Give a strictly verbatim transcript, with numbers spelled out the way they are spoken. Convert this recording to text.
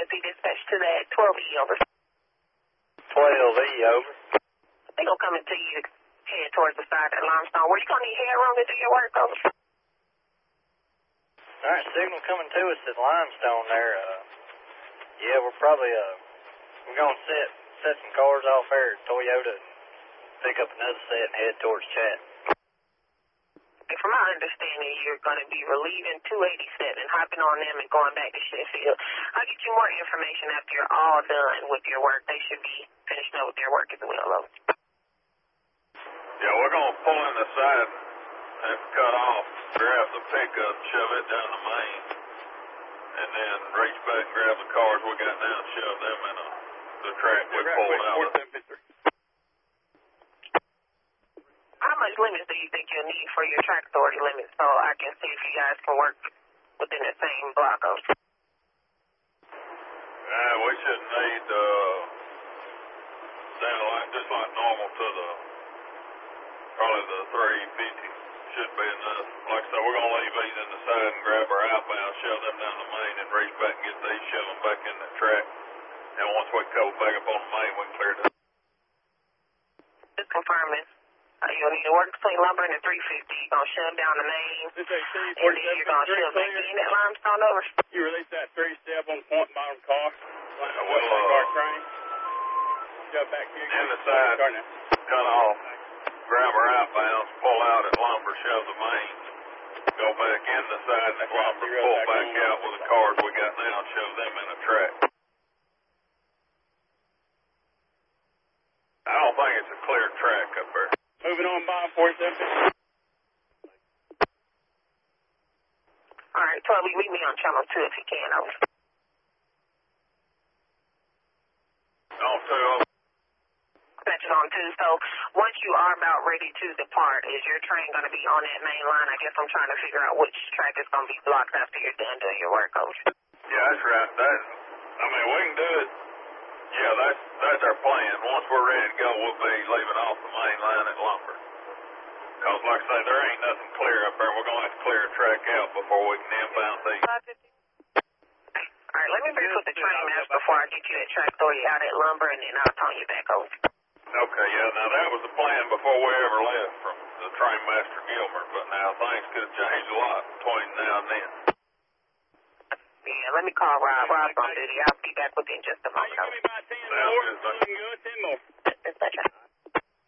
see dispatch to that twelve E over. twelve E over. They gonna come into you head towards the side of that limestone. Were you gonna need headroom to do your work over? All right, signal coming to us at limestone there. Uh, yeah, we're probably uh, we're gonna set set some cars off there at Toyota and pick up another set and head towards Chat. From my understanding, you're going to be relieving two eighty-seven, hopping on them and going back to Sheffield. I'll get you more information after you're all done with your work. They should be finishing up with their work as well, though. Yeah, we're going to pull in the side and cut off, grab the pickup, shove it down the main, and then reach back and grab the cars we got now and shove them in a, the track we pulled out of. How much limits do you think you'll need for your track authority limits so I can see if you guys can work within the same block of? Uh, we should need, uh, down like, just like normal to the, probably the three fifty should be enough. Like I said, we're going to leave these in the side and grab our outbound, shove them down the main, and reach back and get these, shove them back in the track. And once we couple back up on the main, we can clear it up. Just confirming. Uh, you'll need to work between lumber and the three fifty. You're going to shove down the main, and then you're going to shove back in that limestone over. You release that three step on the point bottom car. Line Yeah, up we'll, that car uh, train. Shove back here. In the side, cut off, grab our outbounds, pull out at lumber, shove the main, go back in the side and the lumber, pull back out with the cars we got now and shove them in a track. I don't think it's a clear track up there. Moving on by forty-seven. All right, twelve, meet me on channel two if you can. Over. On two, over. Dispatch on two. So once you are about ready to depart, is your train going to be on that main line? I guess I'm trying to figure out which track is going to be blocked after you're done doing your work. Over. Yeah, that's right. That, I mean, we can do it. Yeah, that's that's our plan. Once we're ready to go, we'll be leaving off the main line at lumber. Because, like I say, there ain't nothing clear up there. We're going to have to clear a track out before we can inbound these. All right, let me brief with the train maps before I get you that track authority out at lumber, and then I'll tone you back over. Okay, yeah, now that was the plan before we ever left from the train master Gilmer, but now things could have changed a lot between now and then. Yeah, let me call Rob. Rob's on duty. I'll be back within just a moment. Give me about ten more. ten more.